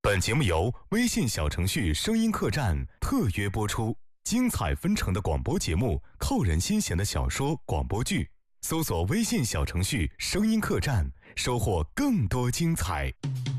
本节目由微信小程序声音客栈特约播出，精彩纷呈的广播节目，扣人心弦的小说广播剧，搜索微信小程序声音客栈，收获更多精彩。